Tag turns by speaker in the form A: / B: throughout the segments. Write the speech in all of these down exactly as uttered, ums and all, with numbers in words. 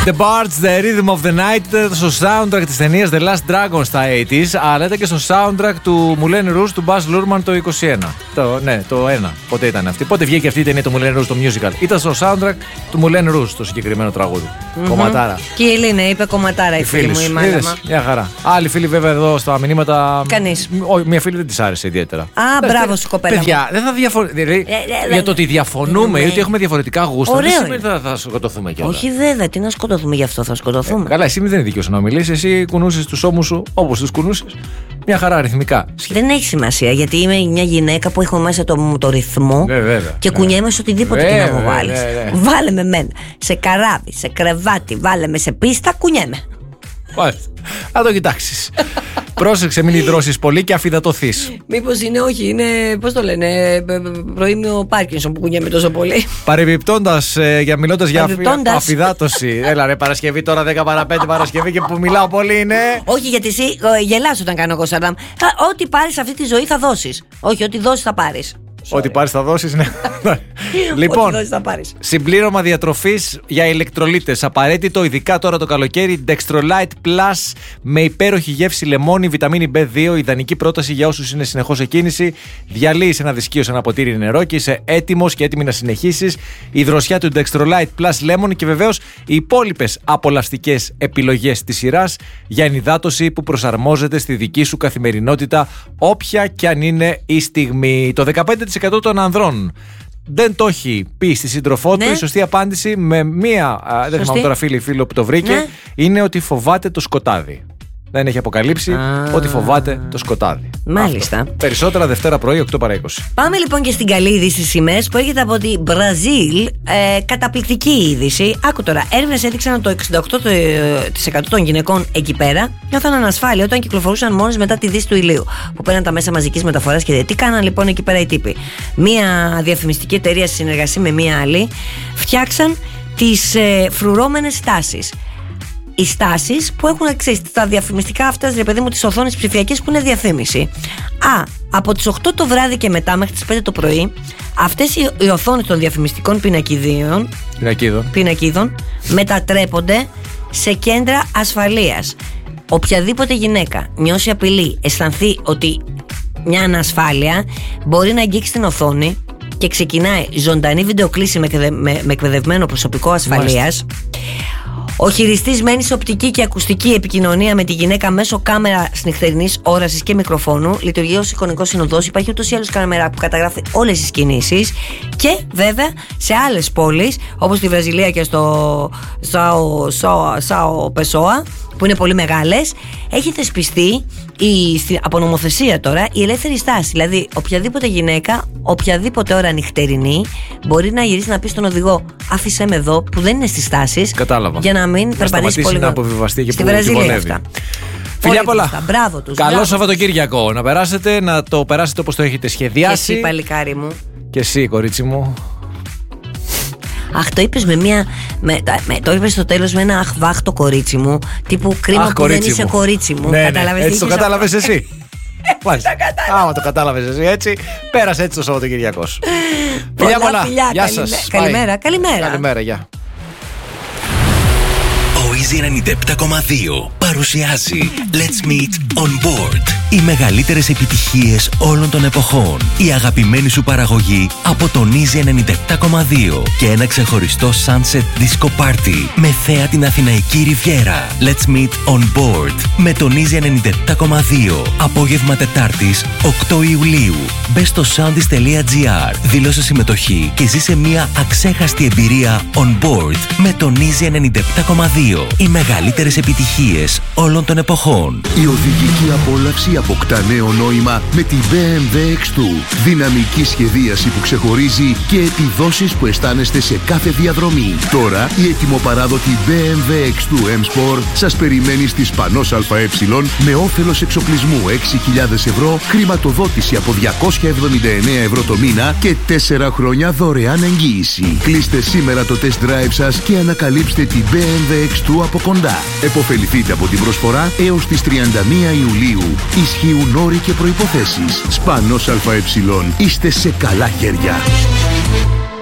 A: The Bards, The Rhythm of the Night ήταν στο soundtrack της ταινίας The Last Dragon στα ογδόντα, αλλά ήταν και στο soundtrack του Moulin Rouge του Baz Luhrmann το είκοσι ένα. Το, ναι, το ένα. Πότε ήταν αυτή. Πότε βγήκε αυτή η ταινία το Moulin Rouge το musical. Ήταν στο soundtrack του Moulin Rouge το συγκεκριμένο τραγούδι. Mm-hmm. Κομματάρα.
B: Και η Ελίνα είπε κομματάρα η, η φίλη μου, η μάλαμα.
A: Μια χαρά. Άλλοι φίλοι βέβαια εδώ στα μηνύματα.
B: Κανείς.
A: Μια φίλη δεν της άρεσε ιδιαίτερα.
B: Α, μπράβο σου κοπέλα.
A: Παιδιά, δεν θα διαφωνούμε. Δηλαδή, ε, ε, για το ότι διαφωνούμε ή ότι έχουμε διαφορετικά γούστα, δεν σημαίνει ότι θα σκοτωθούμε κιόλας.
B: Όχι, βέβαια, τι να σκοτωθούμε γι' αυτό, θα σκοτωθούμε.
A: Ε, καλά, εσύ δεν είναι δίκαιο να μιλήσει. Εσύ κουνούσες τους ώμους σου όπως τους κουνούσες. Μια χαρά αριθμικά.
B: Δεν έχει σημασία, γιατί είμαι μια γυναίκα που έχω μέσα το, το ρυθμό
A: ε, βέβαια,
B: και κουνιέμαι σε οτιδήποτε
A: ε,
B: και να μου
A: ε,
B: βάλεις.
A: ε, ε, ε.
B: Βάλε με μένα σε καράβι, σε κρεβάτι, βάλε με σε πίστα, κουνιέμαι.
A: Θα το κοιτάξεις. Πρόσεξε, μην υδρώσεις πολύ και αφυδατωθείς.
B: Μήπως είναι, όχι, είναι, πώς το λένε, προήμιο Πάρκινσον που κουνιέμαι τόσο πολύ.
A: Παρεμπιπτόντας, ε, για μιλώντας για αφυδάτωση. Έλα ρε, Παρασκευή τώρα δέκα παρά πέντε Παρασκευή και που μιλάω πολύ είναι.
B: Όχι, γιατί εσύ γελάς όταν κάνω εγώ Σαρδάμ. Ό,τι πάρεις αυτή τη ζωή θα δώσεις. Όχι, ό,τι δώσεις θα πάρεις.
A: Ό,τι πάρεις θα δώσεις, ναι. Λοιπόν,
B: θα πάρεις.
A: συμπλήρωμα διατροφής για ηλεκτρολίτες. Απαραίτητο, ειδικά τώρα το καλοκαίρι. Dextrolite Plus με υπέροχη γεύση λεμόνι, βιταμίνη μπι δύο. Ιδανική πρόταση για όσους είναι συνεχώς σε κίνηση. Διαλύεις ένα δυσκείο σε ένα ποτήρι νερό και είσαι έτοιμος και έτοιμη να συνεχίσεις. Η δροσιά του Dextrolite Plus Lemon και βεβαίως οι υπόλοιπες απολαυστικές επιλογές της σειράς για ενυδάτωση που προσαρμόζεται στη δική σου καθημερινότητα, όποια και αν είναι η στιγμή. Το δεκαπέντε τοις εκατό των ανδρών δεν το έχει πει στη σύντροφό του. Ναι. Η σωστή απάντηση με μία. Σωστή. Δεν θυμάμαι τώρα φίλη ή φίλο που το βρήκε. Ναι. Είναι ότι φοβάται το σκοτάδι. Δεν έχει αποκαλύψει Α. ότι φοβάται το σκοτάδι.
B: Μάλιστα.
A: Αυτό. Περισσότερα Δευτέρα πρωί, οκτώ παρά είκοσι.
B: Πάμε λοιπόν και στην καλή είδηση σημαίες που έρχεται από την Μπραζίλ. Ε, καταπληκτική είδηση. Άκου τώρα. Έρευνες έδειξαν ότι το εξήντα οκτώ τοις εκατό των γυναικών εκεί πέρα νιώθαν ανασφάλεια όταν κυκλοφορούσαν μόνες μετά τη δύση του ηλίου. Που πέραν τα μέσα μαζικής μεταφοράς και τι κάναν λοιπόν εκεί πέρα οι τύποι. Μία διαφημιστική εταιρεία σε συνεργασία με μία άλλη φτιάξαν τις ε, φρουρώμενες στάσεις. Οι στάσεις που έχουν εξής, τα διαφημιστικά αυτά, ρε παιδί μου, τις οθόνες ψηφιακές που είναι διαφήμιση. Α, από τις οκτώ το βράδυ και μετά μέχρι τις πέντε το πρωί, αυτές οι, οι οθόνες των διαφημιστικών πινακιδίων,
A: πινακίδων.
B: πινακίδων μετατρέπονται σε κέντρα ασφαλείας. Οποιαδήποτε γυναίκα νιώσει απειλή, αισθανθεί ότι μια ανασφάλεια, μπορεί να αγγίξει την οθόνη και ξεκινάει ζωντανή βιντεοκλήση με, με, με εκπαιδευμένο προσωπικό ασφαλείας. Ο χειριστής μένει σε οπτική και ακουστική επικοινωνία με τη γυναίκα μέσω κάμερα νυχτερινής όρασης και μικροφόνου. Λειτουργεί ως εικονικός συνοδός. Υπάρχει ούτως ή άλλως κάμερα που καταγράφει όλες τις κινήσεις. Και βέβαια σε άλλες πόλεις, όπως τη Βραζιλία και στο Σάο, Σάο, Σάο Πεσόα, που είναι πολύ μεγάλες, έχει θεσπιστεί η, από νομοθεσία τώρα η ελεύθερη στάση. Δηλαδή, οποιαδήποτε γυναίκα, οποιαδήποτε ώρα νυχτερινή, μπορεί να γυρίσει να πει στον οδηγό: άφησέ με εδώ, που δεν είναι στις στάσεις.
A: Κατάλαβα.
B: Για να μην περπατήσει πολύ.
A: Να αποβιβαστεί και
B: στη
A: που
B: Βραζιλία αυτά.
A: Φιλιά πολλά.
B: Μπράβο τους.
A: Καλό Σαββατοκύριακο. Να περάσετε, να το περάσετε όπως το έχετε σχεδιάσει.
B: Και εσύ, παλικάρι μου.
A: Και εσύ, κορίτσι μου.
B: Αχ, το είπες με μια. Με, με, το είπες στο τέλος με ένα αχ, βάχ το κορίτσι μου. Τύπου κρίμα Αχ, που δεν είσαι μου. κορίτσι μου.
A: Ναι, ναι, έτσι το κατάλαβες εσύ. Μάλιστα. Άμα το κατάλαβες εσύ έτσι, πέρασε έτσι το Σαββατοκύριακο. Φιλιά πολλά. Γεια σας.
B: Καλημέρα. Καλημέρα.
A: Καλημέρα, γεια.
C: Ο Easy ενενήντα επτά κόμμα δύο παρουσιάζει Let's Meet On Board. Οι μεγαλύτερες επιτυχίες όλων των εποχών. Η αγαπημένη σου παραγωγή από τον Easy ενενήντα επτά κόμμα δύο και ένα ξεχωριστό Sunset Disco Party με θέα την Αθηναϊκή Ριβιέρα. Let's Meet On Board με τον Easy ενενήντα επτά κόμμα δύο. Απόγευμα Τετάρτης οκτώ Ιουλίου. Μπες στο soundis τελεία gr, δήλωσε συμμετοχή και ζήσε μια αξέχαστη εμπειρία on board με τον Easy ενενήντα επτά κόμμα δύο. Οι μεγαλύτερες επιτυχίες όλων των εποχών.
D: Η οδηγική απόλαυση αποκτά νέο νόημα με τη μπι εμ ντάμπλιου εξ δύο. Δυναμική σχεδίαση που ξεχωρίζει και επιδόσεις που αισθάνεστε σε κάθε διαδρομή. Τώρα η ετοιμοπαράδοτη μπι εμ ντάμπλιου εξ δύο M-Sport σας περιμένει στη Σπανός ΑΕ με όφελος εξοπλισμού έξι χιλιάδες ευρώ, χρηματοδότηση από διακόσια εβδομήντα εννέα ευρώ το μήνα και τέσσερα χρόνια δωρεάν εγγύηση. Κλείστε σήμερα το test drive σας και ανακαλύψτε την μπι εμ ντάμπλιου εξ δύο από κοντά. Εποφεληθείτε από την προσφορά έως τις τριάντα μία Ιουλίου. Ισχύουν όροι και προϋποθέσεις. Σπανός ΑΕ. Είστε σε καλά χέρια.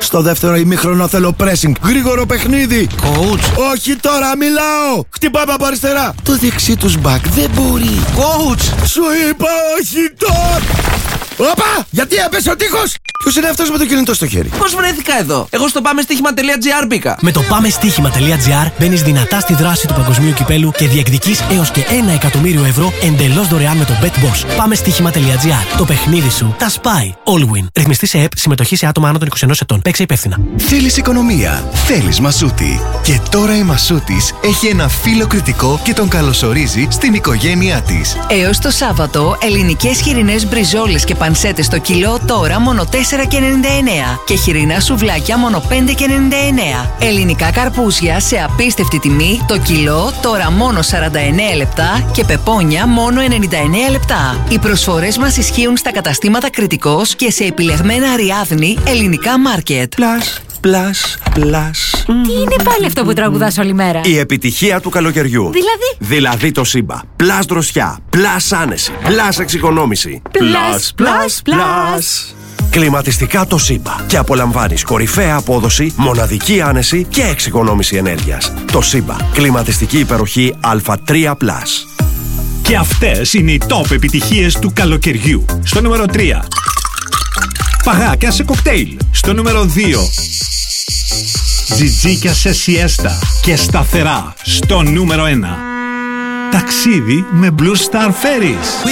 E: Στο δεύτερο ημίχρονο θέλω pressing. Γρήγορο παιχνίδι.
F: Coach.
E: Όχι τώρα, μιλάω. Χτυπάμε από αριστερά. Το δεξί τους back δεν μπορεί.
F: Coach.
E: Σου είπα όχι τώρα. Όπα! Γιατί έπεσε ο τείχος! Ποιος είναι αυτός με το κινητό στο χέρι?
F: Πώς βρέθηκα εδώ? Εγώ στο πάμε στοίχημα τελεία τζι άρ μπήκα.
G: Με το πάμε στοίχημα τελεία τζι άρ μπαίνεις δυνατά στη δράση του παγκοσμίου κυπέλου και διεκδικείς έως και ένα εκατομμύριο ευρώ εντελώς δωρεάν με το BetBoss. Πάμε στοίχημα τελεία τζι άρ. Το παιχνίδι σου τα σπάει. Allwin. Ρυθμιστή σε ΕΠ, συμμετοχή σε άτομα άνω των είκοσι ενός ετών. Παίξε υπεύθυνα.
H: Θέλεις οικονομία? Θέλεις Μασούτη. Και τώρα η Μασούτης έχει ένα φίλο κριτικό και τον καλωσορίζει στην οικογένειά της.
I: Έως το Σάββατο, ελληνικές χοιρινές μπριζόλες και πανσέτες στο κιλό τώρα μόνο τέσσερα και ενενήντα εννέα και χοιρινά σουβλάκια μόνο πέντε και ενενήντα εννέα. Ελληνικά καρπούζια σε απίστευτη τιμή το κιλό τώρα μόνο σαράντα εννέα λεπτά και πεπόνια μόνο ενενήντα εννέα λεπτά. Οι προσφορές μας ισχύουν στα καταστήματα Κρητικός και σε επιλεγμένα Αριάδνη ελληνικά μάρκετ.
J: Πλάς, πλάς, πλάς.
K: Τι είναι πάλι αυτό που τραγουδάς όλη μέρα?
J: Η επιτυχία του καλοκαιριού.
K: Δηλαδή?
J: Δηλαδή το Σύμπα. Πλάς δροσιά, πλάς άνεση, πλάς εξοικονόμηση.
K: Πλάς, πλάς, πλάς.
J: Κλιματιστικά το Σύμπα. Και απολαμβάνεις κορυφαία απόδοση, μοναδική άνεση και εξοικονόμηση ενέργειας. Το Σύμπα. Κλιματιστική υπεροχή Α τρία πλας.
L: Και αυτές είναι οι top επιτυχίες του καλοκαιριού. Στο νούμερο τρία. Παγάκια σε κοκτέιλ. Στο νούμερο δύο. Τζιτζίκια σε σιέστα και σταθερά. Στο νούμερο ένα. Ταξίδι με Blue Star Ferries.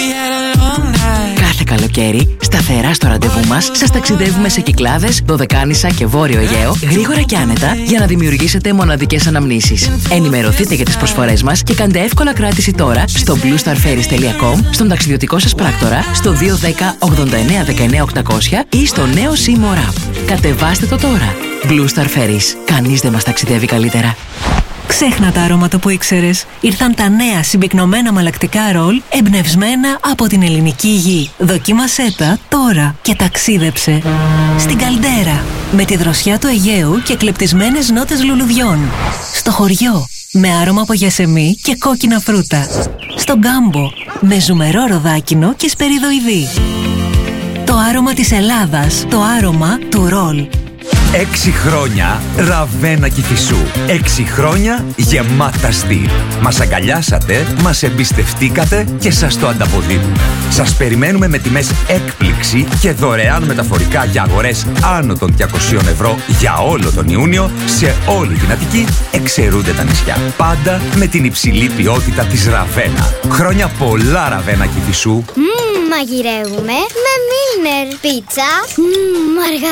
I: Κάθε καλοκαίρι, σταθερά στο ραντεβού μας, σας ταξιδεύουμε σε Κυκλάδες, Δωδεκάνησα και Βόρειο Αιγαίο, γρήγορα και άνετα, για να δημιουργήσετε μοναδικές αναμνήσεις. Ενημερωθείτε για τις προσφορές μας και κάντε εύκολα κράτηση τώρα στο blue star ferries τελεία com, στον ταξιδιωτικό σας πράκτορα, στο δύο ένα μηδέν ογδόντα εννέα δεκαεννέα οκτακόσια ή στο νέο Seymour App. Κατεβάστε το τώρα. Blue Star Ferries. Κανείς δεν μας ταξιδεύει καλύτερα.
M: Ξέχνα τα αρώματα που ήξερες. Ήρθαν τα νέα συμπυκνωμένα μαλακτικά ρολ εμπνευσμένα από την ελληνική γη. Δοκίμασέ τα τώρα και ταξίδεψε στην Καλντέρα με τη δροσιά του Αιγαίου και κλεπτισμένες νότες λουλουδιών. Στο χωριό με άρωμα από γιασεμί και κόκκινα φρούτα. Στον Γκάμπο με ζουμερό ροδάκινο και σπεριδοειδή. Το άρωμα της Ελλάδας, το άρωμα του ρολ.
N: Έξι χρόνια Ραβένα Κηφισού. Έξι χρόνια γεμάτα στυλ. Μας αγκαλιάσατε, μας εμπιστευτήκατε και σας το ανταποδίδουμε. Σας περιμένουμε με τιμές έκπληξη και δωρεάν μεταφορικά για αγορές άνω των διακοσίων ευρώ για όλο τον Ιούνιο σε όλη την Αττική, εξαιρούνται τα νησιά. Πάντα με την υψηλή ποιότητα της Ραβένα. Χρόνια πολλά Ραβένα Κηφισού.
O: Μμμ, μαγειρεύουμε με Μίλνερ. Πίτσα, μμμ,